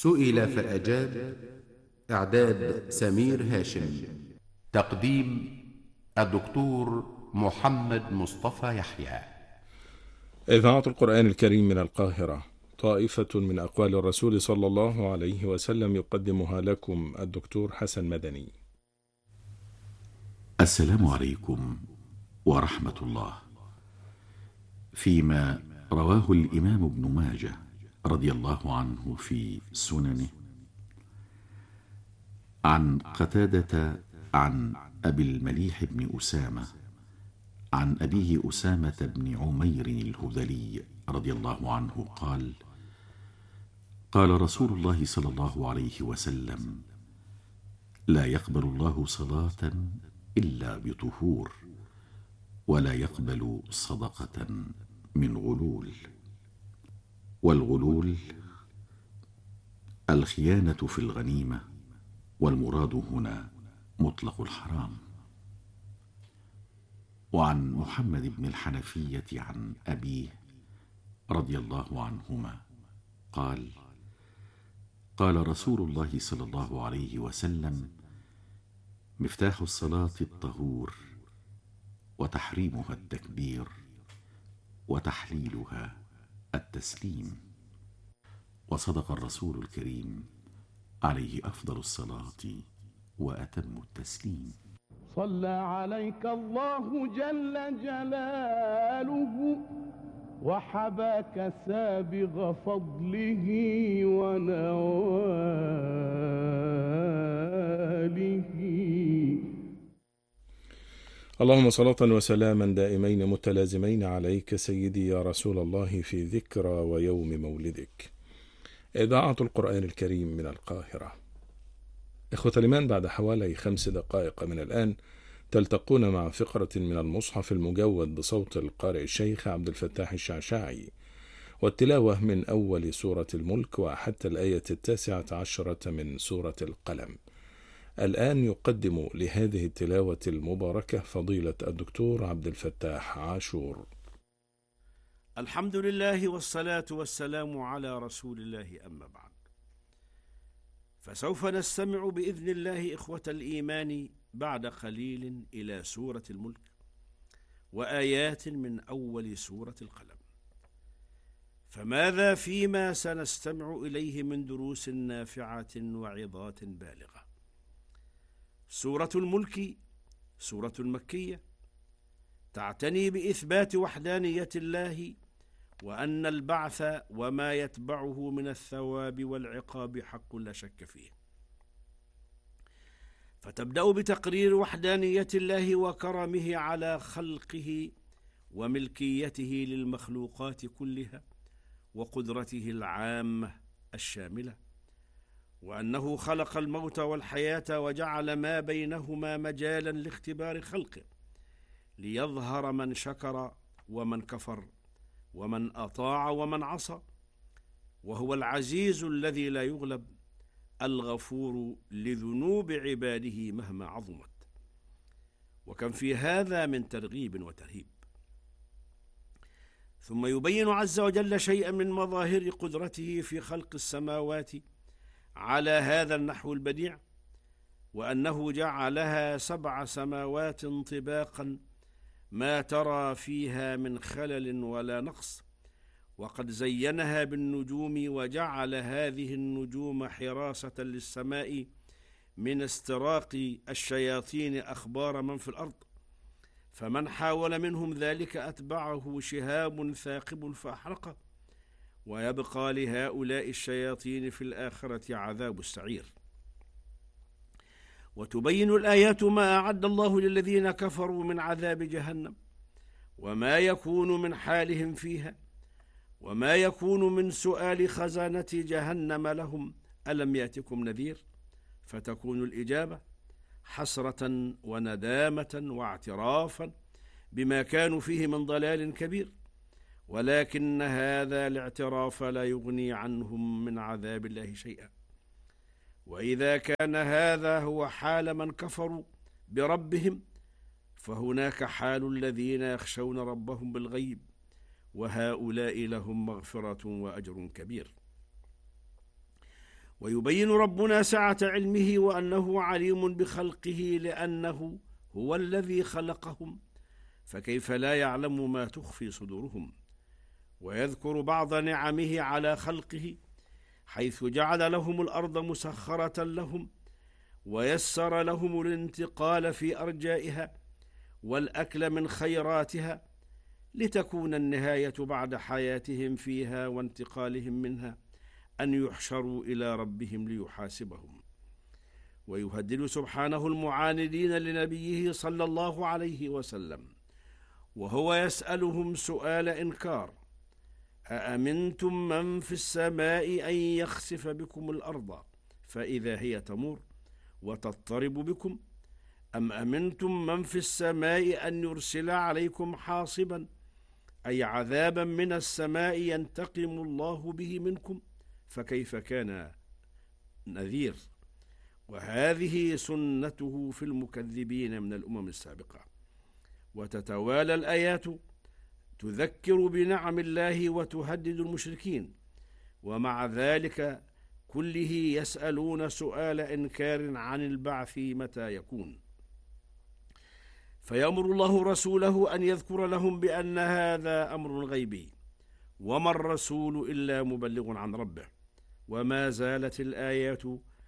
سئل فأجاب. إعداد سمير هاشم. تقديم الدكتور محمد مصطفى يحيى. إذاعة القرآن الكريم من القاهرة، طائفة من أقوال الرسول صلى الله عليه وسلم يقدمها لكم الدكتور حسن مدني. السلام عليكم ورحمة الله. فيما رواه الإمام ابن ماجه رضي الله عنه في سننه عن قتادة عن أبي المليح بن أسامة عن أبيه أسامة بن عمير الهذلي رضي الله عنه قال: قال رسول الله صلى الله عليه وسلم: لا يقبل الله صلاة إلا بطهور، ولا يقبل صدقة من غلول. والغلول الخيانة في الغنيمة، والمراد هنا مطلق الحرام. وعن محمد بن الحنفية عن أبيه رضي الله عنهما قال: قال رسول الله صلى الله عليه وسلم: مفتاح الصلاة الطهور، وتحريمها التكبير، وتحليلها التسليم. وصدق الرسول الكريم عليه أفضل الصلاة وأتم التسليم. صلى عليك الله جل جلاله، وحباك سابغ فضله ونواله. اللهم صلاة وسلاما دائمين متلازمين عليك سيدي يا رسول الله في ذكرى ويوم مولدك. إذاعة القرآن الكريم من القاهرة. إخوة الإيمان، بعد حوالي 5 دقائق من الآن تلتقون مع فقرة من المصحف المجود بصوت القارئ الشيخ عبد الفتاح الشعشاعي، والتلاوة من أول سورة الملك وحتى الآية 19 من سورة القلم. الآن يقدم لهذه التلاوة المباركة فضيلة الدكتور عبد الفتاح عاشور. الحمد لله والصلاة والسلام على رسول الله، أما بعد، فسوف نستمع بإذن الله إخوة الإيمان بعد قليل إلى سورة الملك وآيات من أول سورة القلم. فماذا فيما سنستمع إليه من دروس نافعة وعظات بالغة؟ سورة الملك سورة مكية تعتني بإثبات وحدانية الله، وأن البعث وما يتبعه من الثواب والعقاب حق لا شك فيه. فتبدأ بتقرير وحدانية الله وكرمه على خلقه وملكيته للمخلوقات كلها، وقدرته العامة الشاملة، وأنه خلق الموت والحياة وجعل ما بينهما مجالا لاختبار خلقه، ليظهر من شكر ومن كفر، ومن أطاع ومن عصى. وهو العزيز الذي لا يغلب، الغفور لذنوب عباده مهما عظمت. وكم في هذا من ترغيب وترهيب. ثم يبين عز وجل شيئا من مظاهر قدرته في خلق السماوات على هذا النحو البديع، وأنه جعلها 7 سماوات طباقا ما ترى فيها من خلل ولا نقص، وقد زينها بالنجوم، وجعل هذه النجوم حراسة للسماء من استراق الشياطين أخبار من في الأرض، فمن حاول منهم ذلك أتبعه شهاب ثاقب فأحرقه، ويبقى لهؤلاء الشياطين في الآخرة عذاب السعير. وتبين الآيات ما أعد الله للذين كفروا من عذاب جهنم، وما يكون من حالهم فيها، وما يكون من سؤال خزانة جهنم لهم: ألم يأتكم نذير؟ فتكون الإجابة حسرة وندامة واعترافا بما كانوا فيه من ضلال كبير، ولكن هذا الاعتراف لا يغني عنهم من عذاب الله شيئا. وإذا كان هذا هو حال من كفروا بربهم، فهناك حال الذين يخشون ربهم بالغيب، وهؤلاء لهم مغفرة وأجر كبير. ويبين ربنا سعة علمه وأنه عليم بخلقه لأنه هو الذي خلقهم، فكيف لا يعلم ما تخفي صدورهم. ويذكر بعض نعمه على خلقه، حيث جعل لهم الأرض مسخرة لهم، ويسر لهم الانتقال في أرجائها والأكل من خيراتها، لتكون النهاية بعد حياتهم فيها وانتقالهم منها أن يحشروا إلى ربهم ليحاسبهم. ويهدد سبحانه المعاندين لنبيه صلى الله عليه وسلم وهو يسألهم سؤال إنكار: أأمنتم من في السماء أن يخسف بكم الأرض فإذا هي تمور وتضطرب بكم، أم أمنتم من في السماء أن يرسل عليكم حاصبا، أي عذابا من السماء ينتقم الله به منكم، فكيف كان نذير. وهذه سنته في المكذبين من الأمم السابقة. وتتوالى الآيات تذكر بنعم الله وتهدد المشركين، ومع ذلك كله يسألون سؤال إنكار عن البعث متى يكون. فيأمر الله رسوله أن يذكر لهم بأن هذا أمر غيبي، وما الرسول إلا مبلغ عن ربه. وما زالت الآيات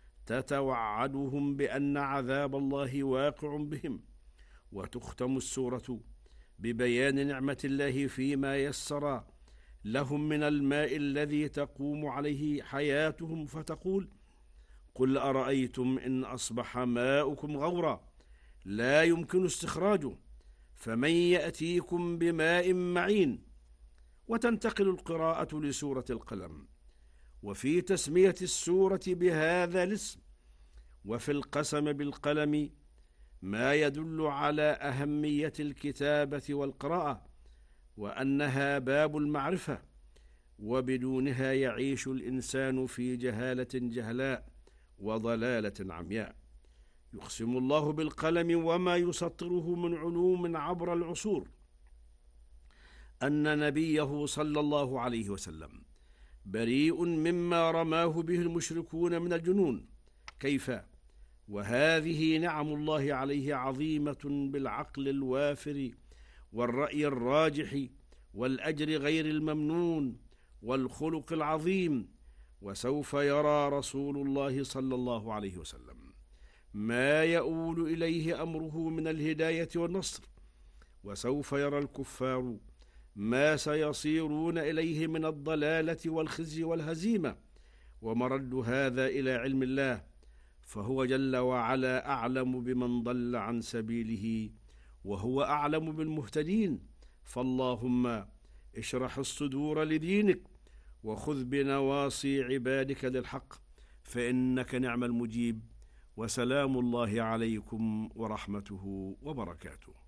تتوعدهم بأن عذاب الله واقع بهم. وتختم السورة ببيان نعمة الله فيما يسر لهم من الماء الذي تقوم عليه حياتهم، فتقول: قل أرأيتم إن أصبح ماؤكم غورا لا يمكن استخراجه فمن يأتيكم بماء معين. وتنتقل القراءة لسورة القلم، وفي تسمية السورة بهذا الاسم وفي القسم بالقلم ما يدل على أهمية الكتابة والقراءة، وأنها باب المعرفة، وبدونها يعيش الإنسان في جهالة جهلاء وضلالة عمياء. يقسم الله بالقلم وما يسطره من علوم عبر العصور أن نبيه صلى الله عليه وسلم بريء مما رماه به المشركون من الجنون. كيف؟ وهذه نعم الله عليه عظيمة بالعقل الوافر والرأي الراجح والأجر غير الممنون والخلق العظيم. وسوف يرى رسول الله صلى الله عليه وسلم ما يؤول إليه أمره من الهداية والنصر، وسوف يرى الكفار ما سيصيرون إليه من الضلالة والخزي والهزيمة. ومرد هذا إلى علم الله، فهو جل وعلا أعلم بمن ضل عن سبيله وهو أعلم بالمهتدين. فاللهم اشرح الصدور لدينك وخذ بنواصي عبادك للحق، فإنك نعم المجيب. وسلام الله عليكم ورحمته وبركاته.